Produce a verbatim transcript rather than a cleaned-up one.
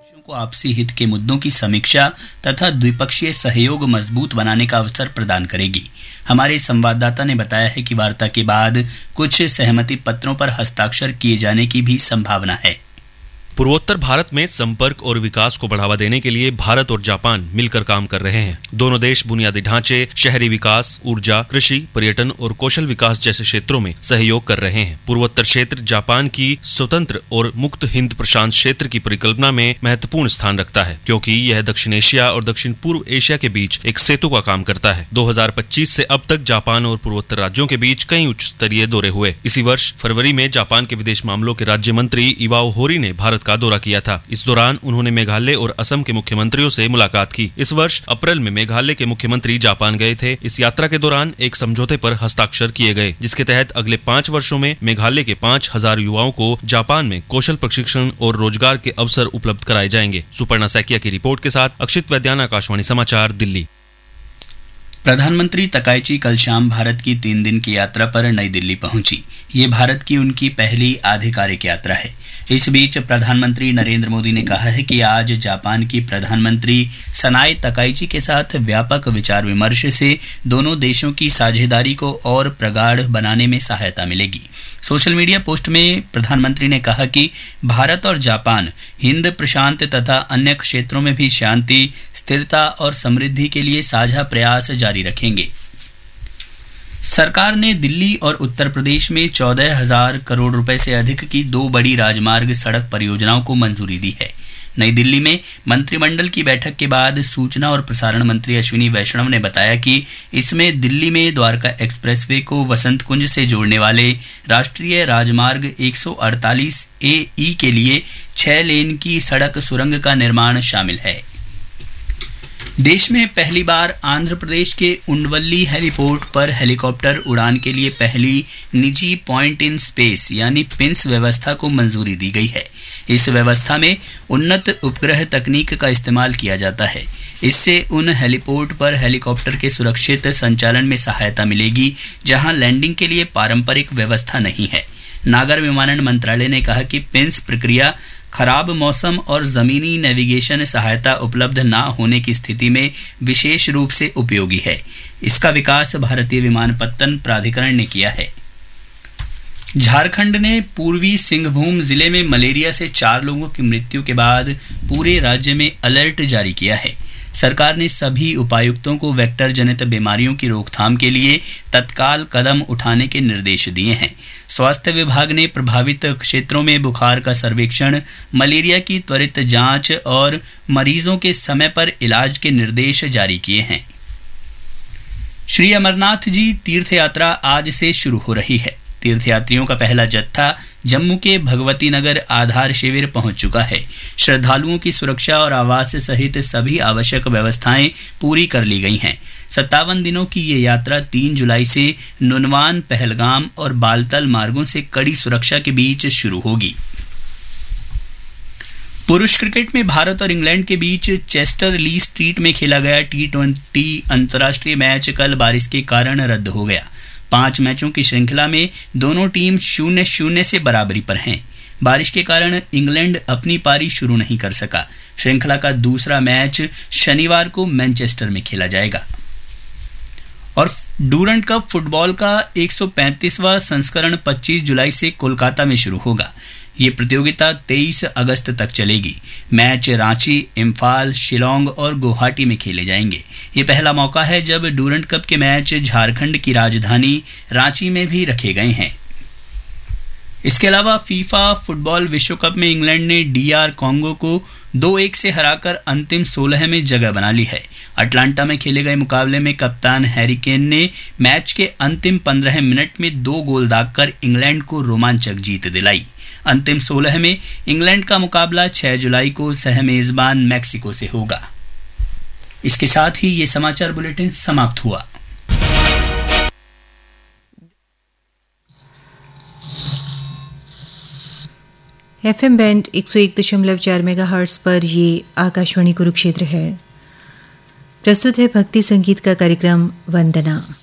पक्षों को आपसी हित के मुद्दों की समीक्षा तथा द्विपक्षीय सहयोग मजबूत बनाने का अवसर प्रदान करेगी। हमारे संवाददाता ने बताया है कि वार्ता के बाद कुछ सहमति पत्रों पर हस्ताक्षर किए जाने की भी संभावना है। पूर्वोत्तर भारत में संपर्क और विकास को बढ़ावा देने के लिए भारत और जापान मिलकर काम कर रहे हैं। दोनों देश बुनियादी ढांचे, शहरी विकास, ऊर्जा, कृषि, पर्यटन और कौशल विकास जैसे क्षेत्रों में सहयोग कर रहे हैं। पूर्वोत्तर क्षेत्र जापान की स्वतंत्र और मुक्त हिंद प्रशांत क्षेत्र की परिकल्पना में महत्वपूर्ण स्थान रखता है, क्योंकि यह दक्षिण एशिया और दक्षिण पूर्व एशिया के बीच एक सेतु का काम करता है। दो हजार पच्चीस से अब तक जापान और पूर्वोत्तर राज्यों के बीच कई उच्च स्तरीय दौरे हुए। इसी वर्ष फरवरी में जापान के विदेश मामलों के राज्य मंत्री इवाओ होरी ने भारत का दौरा किया था। इस दौरान उन्होंने मेघालय और असम के मुख्यमंत्रियों से मुलाकात की। इस वर्ष अप्रैल में मेघालय के मुख्यमंत्री जापान गए थे। इस यात्रा के दौरान एक समझौते पर हस्ताक्षर किए गए, जिसके तहत अगले पाँच वर्षों में मेघालय के पाँच हजार युवाओं को जापान में कौशल प्रशिक्षण और रोजगार के अवसर उपलब्ध कराए जाएंगे। सुपर्णा सैकिया की रिपोर्ट के साथ अक्षित वैद्यान, आकाशवाणी समाचार, दिल्ली। प्रधानमंत्री तकाइची कल शाम भारत की तीन दिन की यात्रा पर नई दिल्ली पहुंची। ये भारत की उनकी पहली आधिकारिक यात्रा है। इस बीच प्रधानमंत्री नरेंद्र मोदी ने कहा है कि आज जापान की प्रधानमंत्री सनाए तकाइची के साथ व्यापक विचार विमर्श से दोनों देशों की साझेदारी को और प्रगाढ़ बनाने में सहायता मिलेगी। सोशल मीडिया पोस्ट में प्रधानमंत्री ने कहा कि भारत और जापान हिंद प्रशांत तथा अन्य क्षेत्रों में भी शांति, स्थिरता और समृद्धि के लिए साझा प्रयास जारी रखेंगे। सरकार ने दिल्ली और उत्तर प्रदेश में चौदह हजार करोड़ रुपए से अधिक की दो बड़ी राजमार्ग सड़क परियोजनाओं को मंजूरी दी है। नई दिल्ली में मंत्रिमंडल की बैठक के बाद सूचना और प्रसारण मंत्री अश्विनी वैष्णव ने बताया कि इसमें दिल्ली में द्वारका एक्सप्रेसवे को वसंत कुंज से जोड़ने वाले राष्ट्रीय राजमार्ग एक सौ अड़तालीस ए ई के लिए छह लेन की सड़क सुरंग का निर्माण शामिल है। देश में पहली बार आंध्र प्रदेश के उंडवल्ली हेलीपोर्ट पर हेलीकॉप्टर उड़ान के लिए पहली निजी पॉइंट इन स्पेस यानी पिंस व्यवस्था को मंजूरी दी गई है। इस व्यवस्था में उन्नत उपग्रह तकनीक का इस्तेमाल किया जाता है। इससे उन हेलीपोर्ट पर हेलीकॉप्टर के सुरक्षित संचालन में सहायता मिलेगी जहां लैंडिंग के लिए पारंपरिक व्यवस्था नहीं है। नागर विमानन मंत्रालय ने कहा कि पिंस प्रक्रिया खराब मौसम और जमीनी नेविगेशन सहायता उपलब्ध न होने की स्थिति में विशेष रूप से उपयोगी है। इसका विकास भारतीय विमानपत्तन प्राधिकरण ने किया है। झारखंड ने पूर्वी सिंहभूम जिले में मलेरिया से चार लोगों की मृत्यु के बाद पूरे राज्य में अलर्ट जारी किया है। सरकार ने सभी उपायुक्तों को वेक्टर जनित बीमारियों की रोकथाम के लिए तत्काल कदम उठाने के निर्देश दिए हैं। स्वास्थ्य विभाग ने प्रभावित क्षेत्रों में बुखार का सर्वेक्षण, मलेरिया की त्वरित जांच और मरीजों के समय पर इलाज के निर्देश जारी किए हैं। श्री अमरनाथ जी तीर्थ यात्रा आज से शुरू हो रही है। तीर्थयात्रियों का पहला जत्था जम्मू के भगवती नगर आधार शिविर पहुंच चुका है। श्रद्धालुओं की सुरक्षा और आवास सहित सभी आवश्यक व्यवस्थाएं पूरी कर ली गई हैं। सत्तावन दिनों की ये यात्रा तीन जुलाई से नुनवान, पहलगाम और बालतल मार्गों से कड़ी सुरक्षा के बीच शुरू होगी। पुरुष क्रिकेट में भारत और इंग्लैंड के बीच चेस्टर ली स्ट्रीट में खेला गया टी ट्वेंटी अंतर्राष्ट्रीय मैच कल बारिश के कारण रद्द हो गया। पांच मैचों की श्रृंखला में दोनों टीम शून्य शून्य से बराबरी पर हैं। बारिश के कारण इंग्लैंड अपनी पारी शुरू नहीं कर सका। श्रृंखला का दूसरा मैच शनिवार को मैनचेस्टर में खेला जाएगा। और डूरंट कप फुटबॉल का एक सौ पैंतीसवां संस्करण पच्चीस जुलाई से कोलकाता में शुरू होगा। ये प्रतियोगिता तेईस अगस्त तक चलेगी। मैच रांची, इम्फाल, शिलोंग और गुवाहाटी में खेले जाएंगे। ये पहला मौका है जब डूरंट कप के मैच झारखंड की राजधानी रांची में भी रखे गए हैं। इसके अलावा फीफा फुटबॉल विश्व कप में इंग्लैंड ने डीआर कॉन्गो को दो एक से हराकर अंतिम सोलह में जगह बना ली है। अटलांटा में खेले गए मुकाबले में कप्तान हैरी केन ने मैच के अंतिम पंद्रह मिनट में दो गोल दागकर इंग्लैंड को रोमांचक जीत दिलाई। अंतिम सोलह में इंग्लैंड का मुकाबला छह जुलाई को सह मेजबान मैक्सिको से होगा। इसके साथ ही ये समाचार बुलेटिन समाप्त हुआ। एफएम बैंड एक सौ एक दशमलव चार मेगाहर्ट्ज पर ये आकाशवाणी कुरुक्षेत्र है। प्रस्तुत है भक्ति संगीत का कार्यक्रम वंदना।